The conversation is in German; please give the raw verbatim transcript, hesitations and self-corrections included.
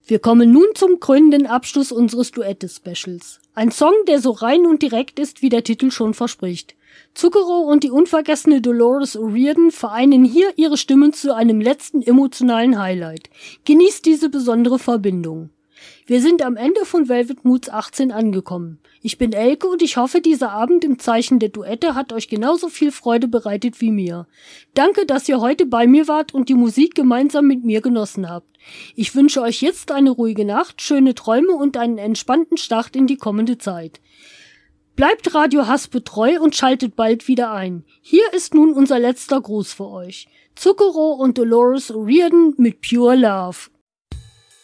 Wir kommen nun zum krönenden Abschluss unseres Duette-Specials. Ein Song, der so rein und direkt ist, wie der Titel schon verspricht. Zucchero und die unvergessene Dolores O'Riordan vereinen hier ihre Stimmen zu einem letzten emotionalen Highlight. Genießt diese besondere Verbindung. Wir sind am Ende von Velvet Moods achtzehn angekommen. Ich bin Elke und ich hoffe, dieser Abend im Zeichen der Duette hat euch genauso viel Freude bereitet wie mir. Danke, dass ihr heute bei mir wart und die Musik gemeinsam mit mir genossen habt. Ich wünsche euch jetzt eine ruhige Nacht, schöne Träume und einen entspannten Start in die kommende Zeit. Bleibt Radio Haspe treu und schaltet bald wieder ein. Hier ist nun unser letzter Gruß für euch. Zucchero und Dolores O'Riordan mit Pure Love.